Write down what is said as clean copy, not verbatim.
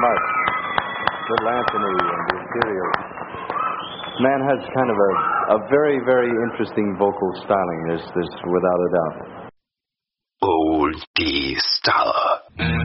much. Little Anthony and the Imperials. Man has kind of a very, very interesting vocal styling. There's without a doubt. Old D Star.